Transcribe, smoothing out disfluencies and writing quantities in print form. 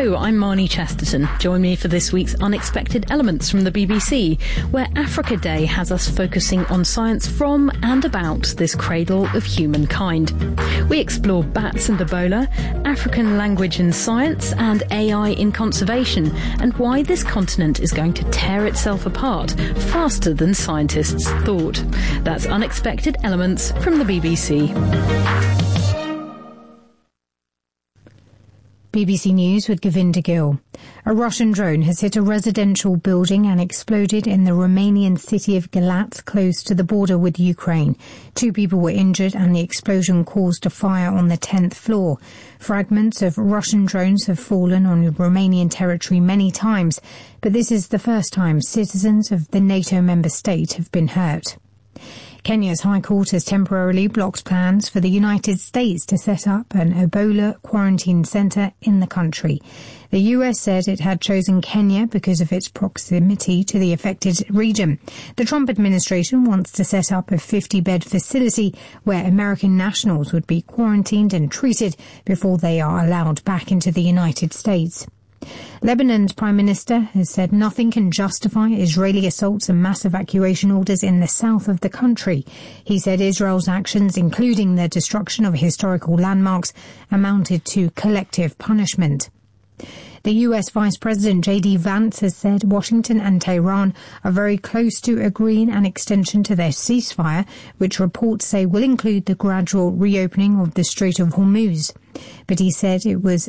Hello, I'm Marnie Chesterton. Join me for this week's Unexpected Elements from the BBC, where Africa Day has us focusing on science from and about this cradle of humankind. We explore bats and Ebola, African language and science, and AI in conservation, and why this continent is going to tear itself apart faster than scientists thought. That's Unexpected Elements from the BBC. BBC News with Govinda Gill. A Russian drone has hit a residential building and exploded in the Romanian city of Galați, close to the border with Ukraine. 2 people were injured and the explosion caused a fire on the 10th floor. Fragments of Russian drones have fallen on Romanian territory many times, but this is the first time citizens of the NATO member state have been hurt. Kenya's High Court has temporarily blocked plans for the United States to set up an Ebola quarantine centre in the country. The US said it had chosen Kenya because of its proximity to the affected region. The Trump administration wants to set up a 50-bed facility where American nationals would be quarantined and treated before they are allowed back into the United States. Lebanon's Prime Minister has said nothing can justify Israeli assaults and mass evacuation orders in the south of the country. He said Israel's actions, including the destruction of historical landmarks, amounted to collective punishment. The US Vice President J.D. Vance has said Washington and Tehran are very close to agreeing an extension to their ceasefire, which reports say will include the gradual reopening of the Strait of Hormuz. But he said it was